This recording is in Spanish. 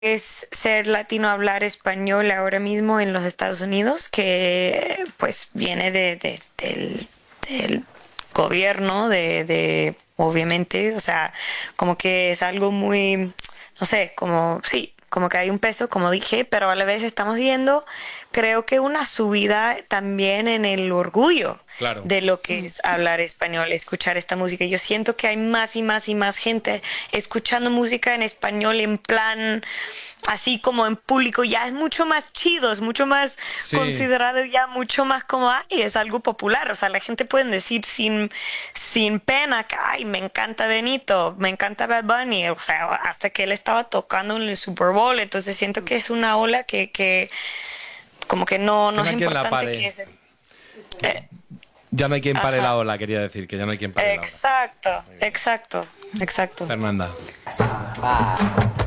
es ser latino, hablar español ahora mismo en los Estados Unidos, que pues viene del gobierno, obviamente, o sea, como que es algo muy, no sé, como, sí, como que hay un peso, como dije, pero a la vez estamos viendo, creo que una subida también en el orgullo Claro. de lo que es hablar español, escuchar esta música. Yo siento que hay más y más y más gente escuchando música en español en plan, así como en público, ya es mucho más chido, es mucho más Sí, considerado, ya mucho más como, ay, es algo popular. O sea, la gente puede decir sin pena que, ay, me encanta Benito, me encanta Bad Bunny, o sea, hasta que él estaba tocando en el Super Bowl. Entonces siento que es una ola que como que que no no es hay quien la importante pare. que se... Que eh, ya no hay quien pare la ajá, ola, quería decir, que ya no hay quien pare la ola. exacto, exacto, exacto. Fernanda.